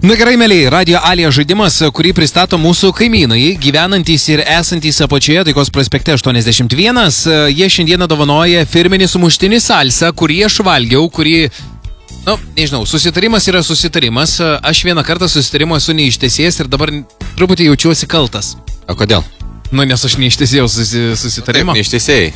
Na gerai, mėlyje, Radio Alija žaidimas, kurį pristato mūsų kaimynai, gyvenantys ir esantys apačioje Taikos prospekte 81. Jie šiandieną dovanoja firminį sumuštinį salsą, kurį aš valgiau, kurį, nežinau, susitarimas yra susitarimas. Aš vieną kartą susitarimo esu neištesėjęs ir dabar truputį jaučiuosi kaltas. O kodėl? Nes aš neištesėjau susitarimo. Taip, neištesėjai.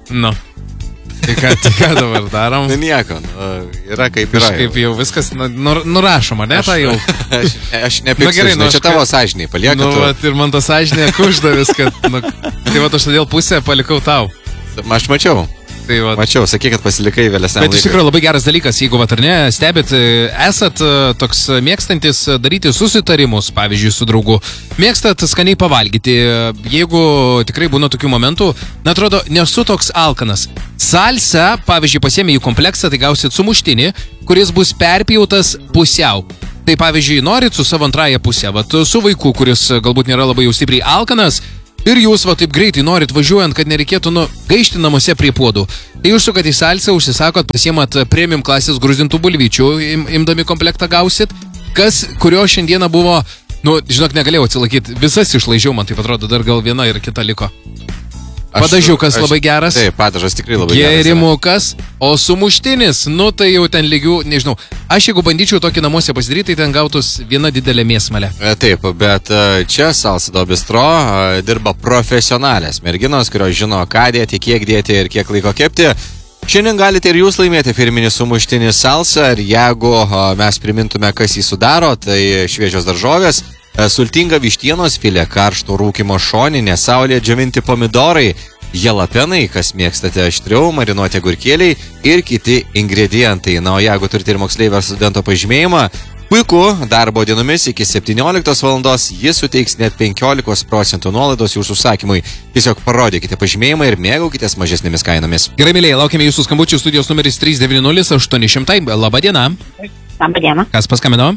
Tai ką dabar darom? Nieko, yra kaip yra. Kažkaip jau viskas nurašoma, ne tą jau? Aš nepikstu, čia tavo sąžiniai palieka. Ir man ta sąžinė kužda viską. Tai aš todėl pusę palikau tau. Aš mačiau. Mačiau, sakai, kad pasilikai vėlesniam laikui. Bet iš tikrųjų labai geras dalykas, jeigu ar ne, stebit, esat toks mėgstantis daryti susitarimus, pavyzdžiui, su draugu, mėgstat skaniai pavalgyti, jeigu tikrai būna tokių momentų, atrodo, nesu toks alkanas. Salsa, pavyzdžiui, pasiėmė į kompleksą, tai gausit sumuštinį, kuris bus perpjautas pusiau. Tai pavyzdžiui, norit su savo antrąją pusę, su vaiku, kuris galbūt nėra labai jau stipriai alkanas, ir jūs taip greitai norit važiuojant, kad nereikėtų gaišti namuose prie puodų. Tai užsukat į salsą, užsisakot, pasiemat premium klasės gruzdintų bulvyčių, imdami komplektą gausit. Kurio šiandieną buvo, žinok, negalėjau atsilaikyti. Visas išlaižiau, man taip atrodo, dar gal viena ir kita liko. Padažiukas labai geras. Taip, padažas tikrai labai geras. Gėrimukas, o sumuštinis, tai jau ten lygių, nežinau. Aš jeigu bandyčiau tokį namuose pasidaryti, tai ten gautus viena didelė mėsmalė. Taip, bet čia Salsa do Bistro dirba profesionalės merginos, kurios žino, ką dėti, kiek dėti ir kiek laiko kepti. Šiandien galite ir jūs laimėti firminį sumuštinį Salsa, ir jeigu mes primintume, kas jį sudaro, tai šviežios daržovės, sultinga vištienos filė, karšto rūkymo šoninė, saulėje džiovinti pomidorai, jalapenai, kas mėgstate aštriau, marinuoti agurkėliai ir kiti ingredientai. O jeigu turite ir moksleivio studento pažymėjimą, puiku, darbo dienomis iki 17 valandos jis suteiks net 15% nuolaidos jūsų užsakymui. Tiesiog parodykite pažymėjimą ir mėgaukitės mažesnėmis kainomis. Gerai, mėlyje, laukiame jūsų skambučių, studijos numeris 390 800. Labą dieną. Labą dieną. Kas paskambino?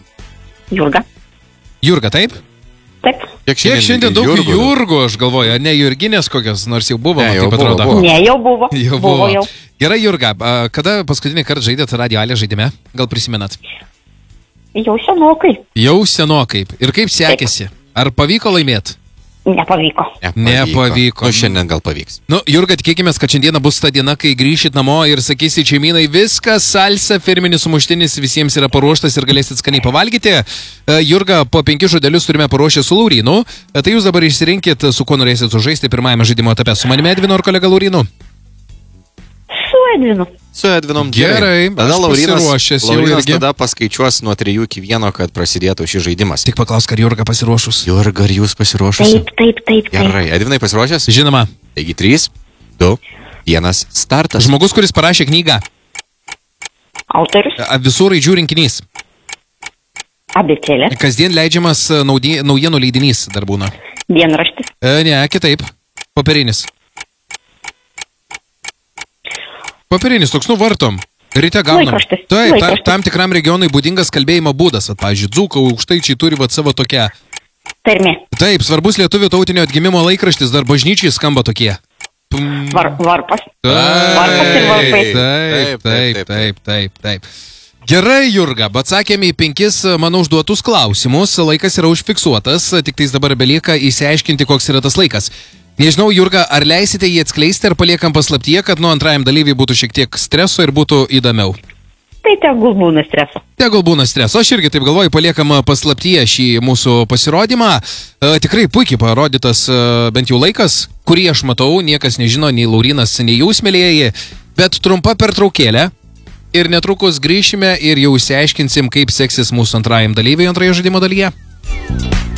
Jurga, taip? Taip. Kiek šiandien daug Jurgų, aš galvoju, ne Jurginės kokios, nors jau buvo, ne, taip atrodo. Ne, jau buvo. Jau. Gerai, Jurga, kada paskutinį kartą žaidėte Radio Alija žaidime? Gal prisimenat? Jau senokai. Ir kaip sekėsi? Ar pavyko laimėti? Nepavyko. Šiandien gal pavyks. Jurga, tikėkime, kad šiandieną bus ta diena, kai grįšit namo ir sakysit šeimynai, viskas, salsa, firminis sumuštinis visiems yra paruoštas ir galėsit skaniai pavalgyti. Jurga, po 5 žodelius turime paruošę su Laurynu. Tai jūs dabar išsirinkit, su kuo norėsit sužaisti pirmajame žaidimo etape. Su manimi Edvinu ar kolega Laurynu? Su Edvinu. Gerai, tada Laurynas tada paskaičiuos nuo 3 iki 1, kad prasidėtų šis žaidimas. Tik paklausk, ar Jurga pasiruošus? Jurga, ar jūs pasiruošusi? Taip. Gerai, Edvinai pasiruošęs? Žinoma. Taigi 3, 2, 1, startas. Žmogus, kuris parašė knygą. Autorius. Visų raidžių rinkinys. Abėcėlė. Kasdien leidžiamas naujienų leidinys dar būna. Dienraštis. Ne, kitaip. Popierinis. Papirinis, toks vartom. Ryte gaunam. Laikraštis. Taip, tam tikram regionui būdingas kalbėjimo būdas. Pavyzdžiui, dzūkai, aukštaičiai turi savo tokią... Tarmė. Taip, svarbus lietuvių tautinio atgimimo laikraštis, dar bažnyčiai skamba tokie. Varpas. Varpas ir varpai. Taip. Gerai, Jurga, atsakėme į 5 mano užduotus klausimus. Laikas yra užfiksuotas, tik tais dabar belieka įsiaiškinti, koks yra tas laikas. Nežinau, Jurga, ar leisite jį atskleisti, ar paliekam paslaptyje, kad antrajam dalyviui būtų šiek tiek streso ir būtų įdomiau? Tai tegul būna streso. Aš irgi taip galvoju, paliekam paslaptyje šį mūsų pasirodymą. Tikrai puikiai parodytas bent jau laikas, kurį aš matau, niekas nežino, nei Laurynas, nei jūs, mėlyjeji, bet trumpa pertraukėlė. Ir netrukus grįšime ir jau išsiaiškinsim, kaip seksis mūsų antrajam dalyviui antroje žaidimo dalyje.